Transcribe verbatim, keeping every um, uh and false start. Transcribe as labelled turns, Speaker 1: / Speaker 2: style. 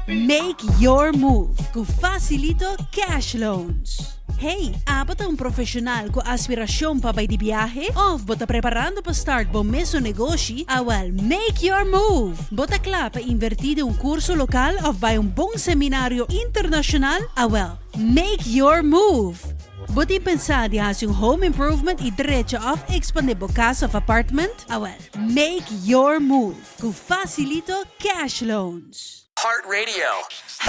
Speaker 1: Make your move com Facilito Cash Loans. Hey, apat ang profesional ko aspirasyon pa ba di biyahe? Of bota preparando pa start bom meso negosyo? Awal, make your move! Bota kla pa invertido un kurso lokal of ba un bong seminaryo internasyonal? Awal, make your move! Buti pensar di has yung home improvement i diretso of expandable casa of apartment? Awal, make your move com Facilito Cash Loans.
Speaker 2: Heart Radio.